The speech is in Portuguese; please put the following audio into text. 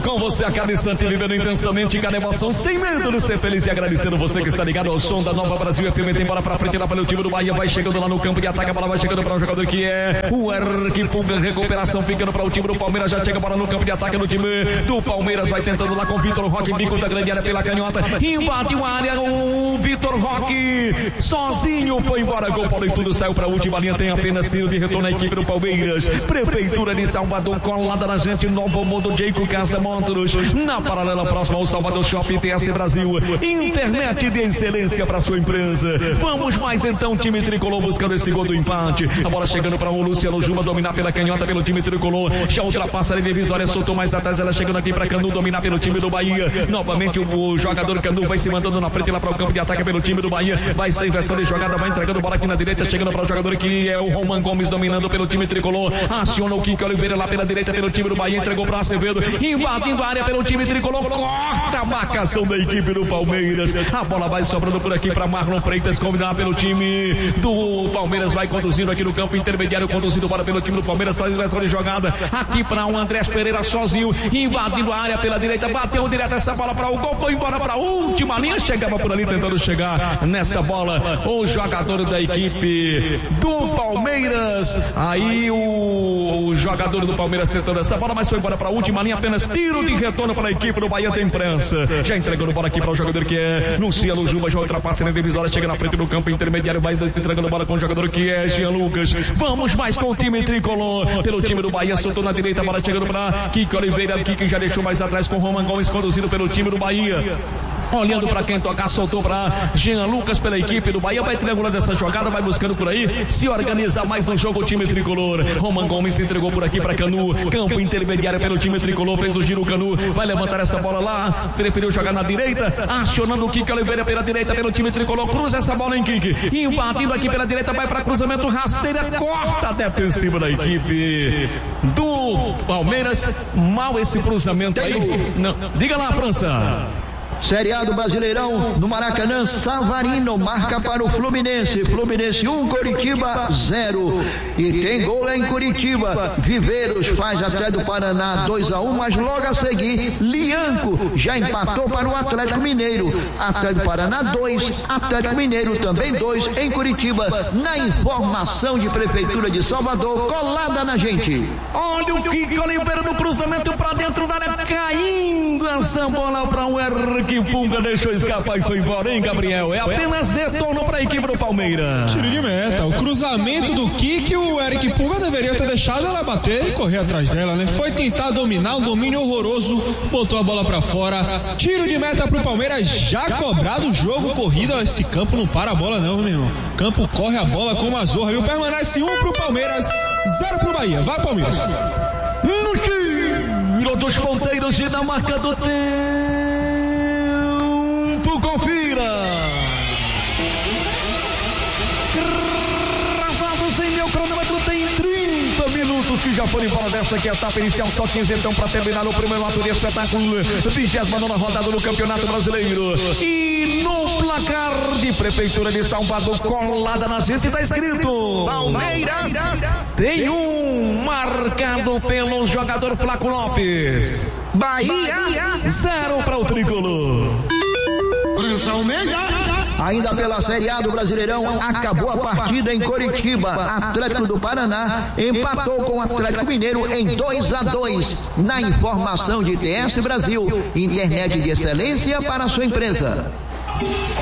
com você a cada instante, vivendo intensamente cada emoção, sem medo de ser feliz, e agradecendo você que está ligado ao som da Nova Brasil FM. Tem bola pra frente lá pelo time do Bahia, vai chegando lá no campo de ataque, a bola vai chegando para o jogador que é o Arquipunga, recuperação ficando para o time do Palmeiras, já chega a bola no campo de ataque no time do Palmeiras, vai tentando lá com o Vitor Roque, bico da grande área pela canhota, invadiu a área, o Vitor Roque sozinho foi embora, gol, bola e tudo saiu para a última linha, tem apenas tiro de retorno na equipe do Palmeiras. Prefeitura de Salvador, colada na gente, Novo Mundo, Jeico Casa Motors, na paralela próxima ao Salvador Shopping TS Brasil, internet de excelência para sua empresa. Vamos mais então, time tricolor buscando esse gol do empate, a bola chegando para o Luciano Juma, dominar pela canhota pelo time tricolor, já ultrapassa a divisória, soltou mais atrás, ela chegando aqui para Canu, dominar pelo time do Bahia, novamente o jogador Canu vai se mandando na frente lá para o campo de ataque pelo time do Bahia, vai ser inversão de jogada, vai entregando bola aqui na direita, chegando para o jogador que é o Roman Gomes, dominando pelo time tricolor, aciona o Kiko Oliveira lá pela direita pelo time do Bahia, entregou para Acevedo, invadindo a área pelo time tricolor, corta a marcação da equipe do Palmeiras, a bola vai sobrando por aqui para Marlon Freitas, combinar pelo time do Palmeiras, vai conduzindo aqui no campo intermediário, conduzindo bola pelo time do Palmeiras, faz inversão de jogada, aqui para o Andrés Pereira sozinho, invadindo a área pela direita, bateu direto essa bola para o gol, foi embora para a última linha, chegava por ali tentando chegar nesta bola, o jogador da equipe do Palmeiras, aí o jogador do Palmeiras tentando essa bola, mas foi embora para a última linha, apenas tiro de retorno para a equipe do Bahia, tem prensa, já entregando bola aqui para o jogador que é Luciano Juba, já ultrapassa na divisória, chega na frente do campo intermediário, vai entregando bola com o jogador que é Jean Lucas, vamos mais com o time tricolor, pelo time do Bahia, soltou na direita, a bola chegando para Kiko Oliveira, Kiko já deixou mais atrás com Roman Gomes, conduzido pelo time do Bahia, olhando para quem tocar, soltou para Jean Lucas pela equipe do Bahia, vai triangulando essa jogada, vai buscando por aí, se organizar mais no jogo o time tricolor, Roman Gomes se entregou por aqui para Canu, campo intermediário pelo time tricolor, fez o giro, Canu vai levantar essa bola lá, preferiu jogar na direita, acionando o Kiko Oliveira pela direita pelo time tricolor, cruza essa bola em Kiko, invadindo aqui pela direita, vai para cruzamento, rasteira, corta a defensiva da equipe do Palmeiras, mal esse cruzamento aí, não, diga lá, França. Série A do Brasileirão, no Maracanã, Savarino marca para o Fluminense, Fluminense 1, Coritiba 0, e tem gol lá em Curitiba, Viveiros faz até do Paraná 2-1, mas logo a seguir, Lianco já empatou para o Atlético Mineiro, até do Paraná 2, Atlético Mineiro também 2, em Curitiba, na informação de Prefeitura de Salvador, colada na gente. Olha o Kiko Oliveira no cruzamento para dentro da área, caindo essa bola para o Arquipunga, deixou escapar e foi embora, hein, Gabriel? É apenas retorno para a equipe do Palmeiras. Tiro de meta, o cruzamento do Kiki, o Eric Punga deveria ter deixado ela bater e correr atrás dela, né? Foi tentar dominar, um domínio horroroso, botou a bola para fora. Tiro de meta pro Palmeiras, já cobrado o jogo, corrida, esse campo não para a bola não, meu irmão. Campo corre a bola com uma zorra, viu? Permanece 1 pro Palmeiras, 0 pro Bahia. Vai, Palmeiras. No tiro dos ponteiros e na marca do tempo, confira. Gravados em meu cronômetro, tem 30 minutos que já foram embora desta aqui, a etapa inicial, só 15 então para terminar o primeiro ato de espetáculo, 29ª rodada do Campeonato Brasileiro. E no placar de Prefeitura de Salvador, colada na gente, tá escrito Palmeiras tem um marcado pelo jogador Flaco Lopes, Bahia 0 para o tricolor. Ainda pela Série A do Brasileirão, acabou a partida em Coritiba, Atlético do Paraná empatou com o Atlético Mineiro em 2-2, na informação de TS Brasil, internet de excelência para a sua empresa.